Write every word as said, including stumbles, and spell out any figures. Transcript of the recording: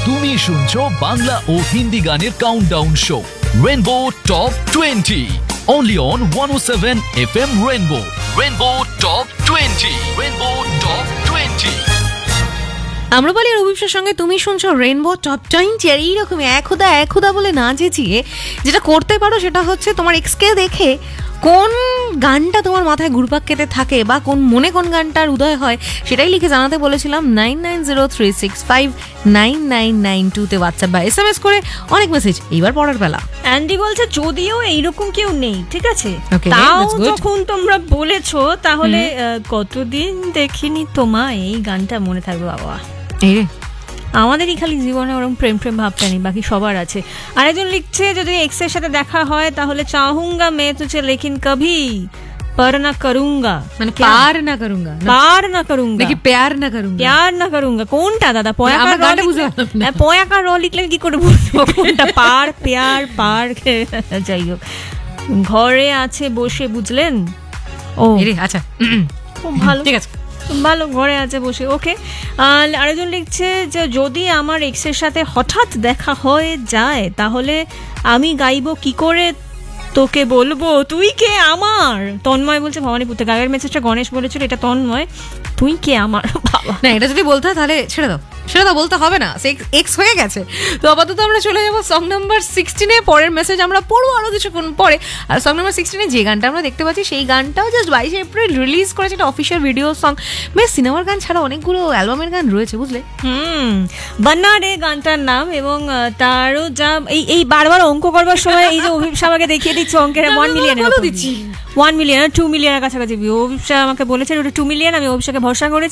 তুমি শুনছো বাংলা ও হিন্দি গানের countdown show rainbow top twenty only on one oh seven F M Rainbow. Rainbow Top twenty. Rainbow Top twenty. আমরা বলি রবিশের সঙ্গে তুমি শুনছো রেনবো টপ টোয়েন্টি। আর এইরকমই একদা একদা বলে না চেঁচিয়ে যেটা করতে পারো সেটা হচ্ছে তোমার এক্সকে দেখে কোন গানটা তোমার মাথায় ঘুরপাক খেতে থাকে বা কোন মনে কোন গানটার উদয় হয় সেটাই লিখে জানাতে বলেছিলাম nine nine zero three six five nine nine nine টুতে হোয়াটসঅ্যাপ বা এস এম এস করে অনেক মেসেজ। এইবার পড়ার বেলা অ্যান্ডি বলছে যদিও এইরকম কেউ নেই, ঠিক আছে, Okay, তাও that's good. যখন তোমরা বলেছো তাহলে আহ, কতদিন দেখিনি তোমায়, এই গানটা মনে থাকবে বাবা। এই রে আমাদেরই খালি জীবনে ওরকম প্রেম প্রেম ভাবটা নেই, বাকি সবার আছে। আরেকজন লিখছে যদি এক্স এর সাথে দেখা হয় তাহলে চাহুঙ্গা মে তুঝে লেকিন কভি पर ना करूंगा, মানে পার না করুঙ্গা না পার না করুঙ্গা নাকি প্যার না করুঙ্গা? প্যার না করুঙ্গা কোনটা দাদা? পয়াকার আমার র গানটা বুঝতে লিখলে- পারলাম না। হ্যাঁ, পয়াকার র লিখলে কি করে বুঝবো কোনটা পার প্যার পার? যাই হোক, ঘরে আছে বসে, বুঝলেন? ও এই রে আচ্ছা খুব ভালো, ঠিক আছে। ভালো, ঘরে আছে বসে, ওকে। আরেকজন লিখছে যে যদি আমার এক্সের সাথে হঠাৎ দেখা হয়ে যায় তাহলে আমি গাইবো কি করে তোকে বলবো তুই কে আমার। তন্ময় বলছে ভবানীপুর থেকে। আগের মেসেজটা গণেশ বলেছিল এটা তন্ময়, তুই কে আমার। বাবা, না এটা যদি বলতে হয় তাহলে ছেড়ে দাও, সেটা তো বলতে হবে না, সে এক্স হয়ে গেছে। তো আপাতত আমরা চলে যাবো সং নাম্বার সিক্সটিনে। পরের মেসেজ আমরা পড়বো আরো কিছুক্ষণ পরে। আর সং নাম্বার সিক্সটিনে যে গানটা আমরা দেখতে পাচ্ছি সেই গানটাও জাস্ট বাইশে এপ্রিল রিলিজ করেছে, একটা অফিসিয়াল ভিডিও সং। বেশ সিনেমার গান ছাড়া অনেকগুলো অ্যালবামের গান রয়েছে, বুঝলে? হুম, বান্না রে গানটার নাম। এবং আহ, তারও যা এই এই বারবার অঙ্ক করবার সময় এই যে অভিপ আমাকে দেখিয়ে দিচ্ছে অঙ্কের ওয়ান মিলিয়নের বলে দিচ্ছি। ওয়ান মিলিয়ন টু মিলিয়নের কাছাকাছি। অভিপ আমাকে বলেছে ওটা টু মিলিয়ন, আমি অভিষেকে ভরসা করেছি।